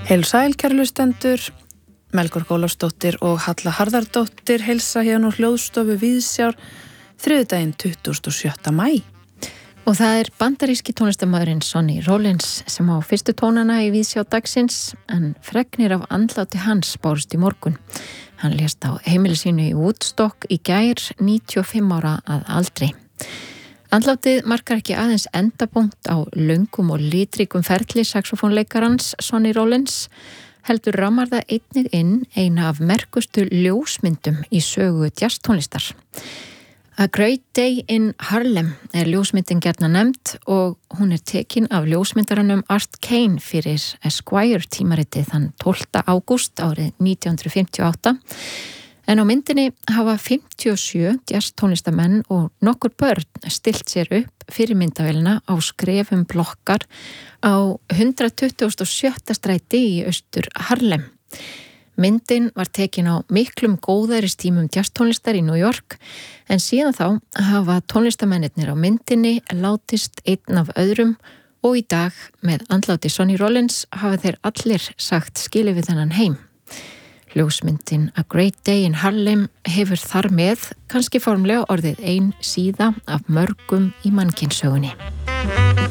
Heil sæl, kæru hlustendur, Melkork Ólafsdóttir og Halla Harðardóttir heilsa hérna úr hljóðstofu Víðsjár þriðjudaginn 27. maí. Og það bandaríski tónlistarmaðurinn Sonny Rollins sem á fyrstu tónana í Víðsjá dagsins, en fregnir af andláti hans bárust í morgun. Hann lést á heimili sínu í Woodstock í gær, 95 ára að aldri. Andlátið markar ekki aðeins endapunkt á löngum og litríkum ferli saxofónleikarans Sonny Rollins, heldur rammar það einnig inn eina af merkustu ljósmyndum í sögu jazztónlistar. A Great Day in Harlem ljósmyndin gjarnan nefnd og hún tekin af ljósmyndaranum Art Kane fyrir Esquire tímaritið þann 12. ágúst árið 1958. En á myndinni hafa 57 jazztónlistamenn og nokkur börn stillt sér upp fyrir myndavélina á skrefum blokkar á 127. stræti í austur Harlem. Myndin var tekin á miklum góðæristímum jazztónlistar í New York, en síðan þá hafa tónlistamennirnir á myndinni látist einn af öðrum og í dag með andláti Sonny Rollins hafa þeir allir sagt skilið við þennan heim. Ljósmyndin A Great Day in Harlem hefur þar með kannski formlega orðið ein síða af mörgum í mannkynssögunni.